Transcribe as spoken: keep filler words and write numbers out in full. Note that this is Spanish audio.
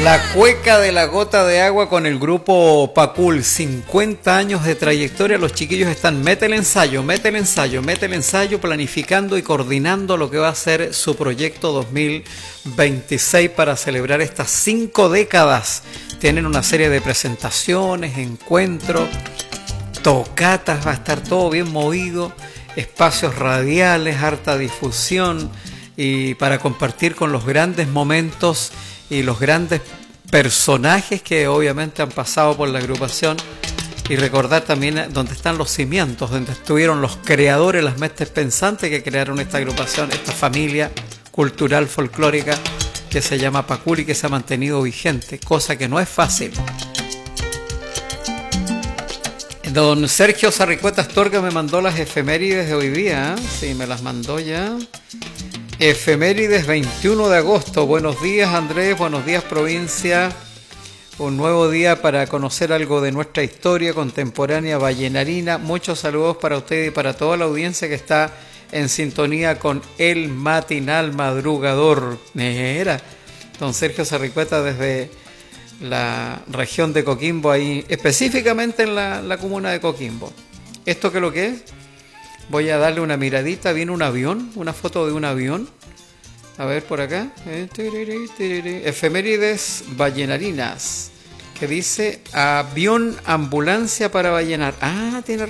La cueca de la gota de agua con el grupo Pacul, cincuenta años de trayectoria. Los chiquillos están, mete el ensayo, mete el ensayo, mete el ensayo, planificando y coordinando lo que va a ser su proyecto dos mil veintiséis para celebrar estas cinco décadas. Tienen una serie de presentaciones, encuentros, tocatas, va a estar todo bien movido, espacios radiales, harta difusión y para compartir con los grandes momentos y los grandes personajes que obviamente han pasado por la agrupación y recordar también dónde están los cimientos, donde estuvieron los creadores, las mentes pensantes que crearon esta agrupación, esta familia cultural folclórica que se llama Pacul y que se ha mantenido vigente, cosa que no es fácil. Don Sergio Sarricueta Astorga me mandó las efemérides de hoy día, ¿eh? Sí, me las mandó ya. Efemérides veintiuno de agosto. Buenos días, Andrés, buenos días, provincia. Un nuevo día para conocer algo de nuestra historia contemporánea vallenarina. Muchos saludos para usted y para toda la audiencia que está en sintonía con El Matinal Madrugador. Era don Sergio Sarricueta desde la región de Coquimbo, ahí específicamente en la, la comuna de Coquimbo. ¿Esto qué es lo que es? Voy a darle una miradita. Viene un avión, una foto de un avión. A ver por acá. Efemérides vallenarinas. Que dice avión ambulancia para Vallenar. Ah, tiene